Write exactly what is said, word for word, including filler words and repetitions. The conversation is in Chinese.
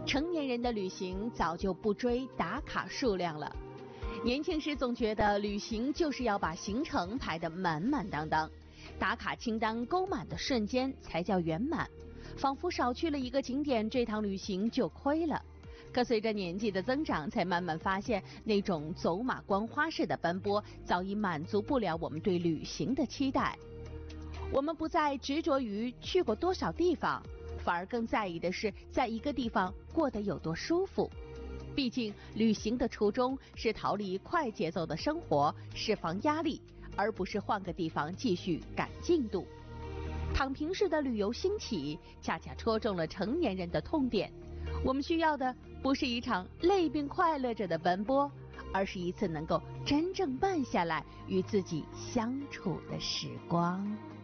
成年人的旅行早就不追打卡数量了。年轻时总觉得旅行就是要把行程排得满满当当，打卡清单勾满的瞬间才叫圆满，仿佛少去了一个景点，这趟旅行就亏了。可随着年纪的增长，才慢慢发现，那种走马观花式的奔波早已满足不了我们对旅行的期待。我们不再执着于去过多少地方，反而更在意的是在一个地方过得有多舒服。毕竟旅行的初衷是逃离快节奏的生活，释放压力，而不是换个地方继续赶进度。躺平式的旅游兴起，恰恰戳中了成年人的痛点。我们需要的不是一场累并快乐着的奔波，而是一次能够真正慢下来与自己相处的时光。